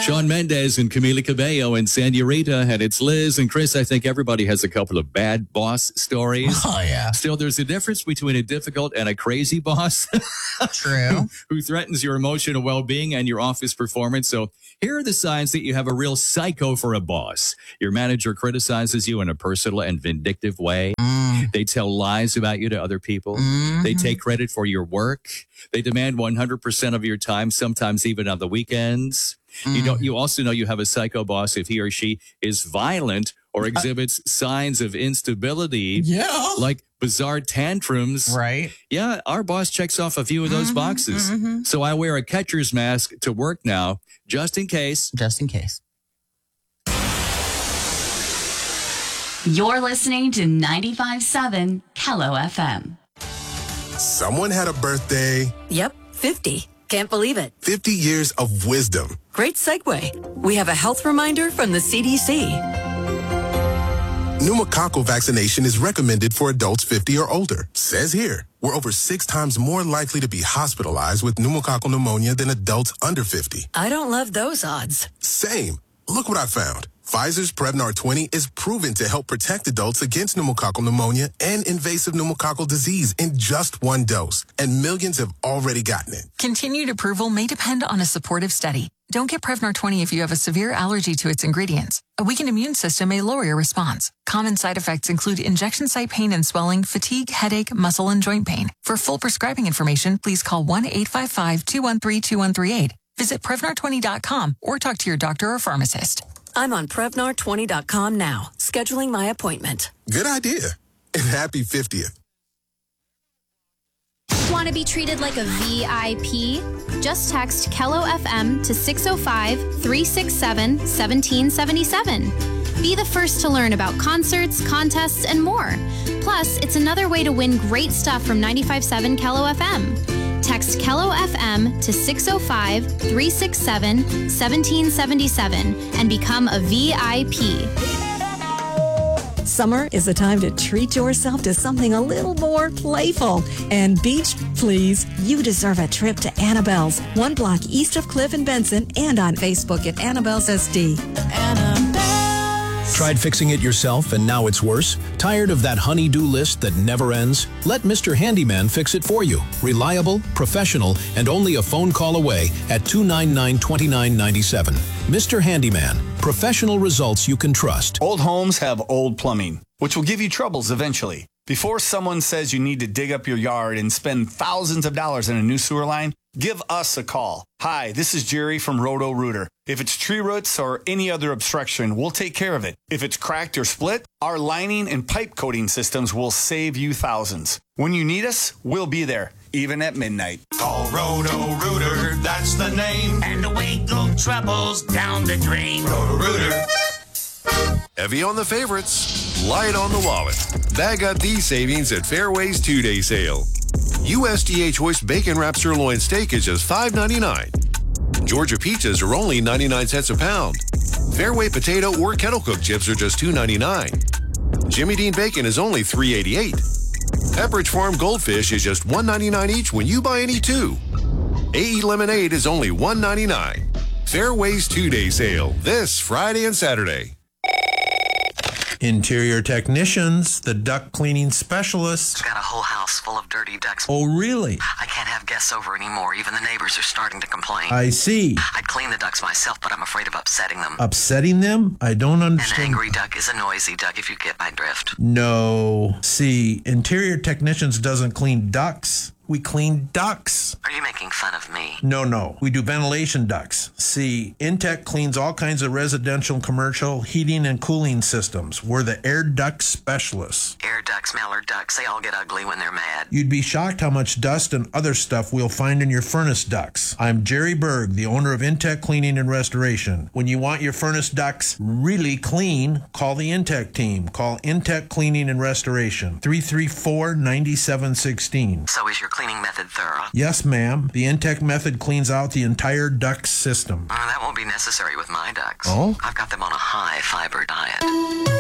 Shawn Mendes and Camila Cabello and Senorita, and it's Liz and Chris. I think everybody has a couple of bad boss stories. Oh, yeah. Still, there's a difference between a difficult and a crazy boss. True. who threatens your emotional well-being and your office performance. So here are the signs that you have a real psycho for a boss. Your manager criticizes you in a personal and vindictive way. They tell lies about you to other people. They take credit for your work. They demand 100% of your time, sometimes even on the weekends. You also know you have a psycho boss if he or she is violent or exhibits signs of instability. Yeah. Like bizarre tantrums. Right. Yeah, our boss checks off a few of those boxes. So I wear a catcher's mask to work now, just in case. Just in case. You're listening to 95.7 Kello FM. Someone had a birthday. Yep, 50. Can't believe it. 50 years of wisdom. Great segue. We have a health reminder from the CDC. Pneumococcal vaccination is recommended for adults 50 or older. Says here, we're over 6 times more likely to be hospitalized with pneumococcal pneumonia than adults under 50. I don't love those odds. Same. Look what I found. Pfizer's Prevnar 20 is proven to help protect adults against pneumococcal pneumonia and invasive pneumococcal disease in just 1 dose, and millions have already gotten it. Continued approval may depend on a supportive study. Don't get Prevnar 20 if you have a severe allergy to its ingredients. A weakened immune system may lower your response. Common side effects include injection site pain and swelling, fatigue, headache, muscle, and joint pain. For full prescribing information, please call 1-855-213-2138. Visit Prevnar20.com or talk to your doctor or pharmacist. I'm on Prevnar20.com now, scheduling my appointment. Good idea. And happy 50th. Want to be treated like a VIP? Just text Kello FM to 605-367-1777. Be the first to learn about concerts, contests, and more. Plus, it's another way to win great stuff from 95.7 Kello FM. Text Kello FM to 605-367-1777 and become a VIP. Summer is the time to treat yourself to something a little more playful. And beach, please, you deserve a trip to Annabelle's, 1 block east of Cliff and Benson, and on Facebook at Annabelle's SD. Tried fixing it yourself and now it's worse? Tired of that honey-do list that never ends? Let Mr. Handyman fix it for you. Reliable, professional, and only a phone call away at 299-2997. Mr. Handyman, professional results you can trust. Old homes have old plumbing, which will give you troubles eventually. Before someone says you need to dig up your yard and spend thousands of dollars on a new sewer line, give us a call. Hi, this is Jerry from Roto-Rooter. If it's tree roots or any other obstruction, we'll take care of it. If it's cracked or split, our lining and pipe coating systems will save you thousands. When you need us, we'll be there, even at midnight. Call Roto-Rooter, that's the name. And away go troubles down the drain. Roto-Rooter. Heavy on the favorites, light on the wallet. Bag up these savings at Fairway's 2-day sale. USDA Choice Bacon Wrap Sirloin Steak is just $5.99. Georgia pizzas are only 99 cents a pound. Fairway potato or kettle cooked chips are just $2.99. Jimmy Dean bacon is only $3.88. Pepperidge Farm goldfish is just $1.99 each when you buy any 2. AE lemonade is only $1.99. Fairway's 2-day sale this Friday and Saturday. Interior technicians, the duct cleaning specialists. Got a whole house full of dirty ducts. Oh, really? I can't have guests over anymore. Even the neighbors are starting to complain. I see. I'd clean the ducts myself, but I'm afraid of upsetting them. Upsetting them? I don't understand. An angry duck is a noisy duck, if you get my drift. No. See, interior technicians doesn't clean ducts. We clean ducts. Are you making fun of me? No. We do ventilation ducts. See, Intech cleans all kinds of residential and commercial heating and cooling systems. We're the air duct specialists. Air ducts, mallard ducks, they all get ugly when they're mad. You'd be shocked how much dust and other stuff we'll find in your furnace ducts. I'm Jerry Berg, the owner of Intech Cleaning and Restoration. When you want your furnace ducts really clean, call the Intech team. Call Intech Cleaning and Restoration, 334-9716. So is your cleaning method thorough? Yes, ma'am. The Intech method cleans out the entire duct system. That won't be necessary with my ducks. Oh? I've got them on a high fiber diet.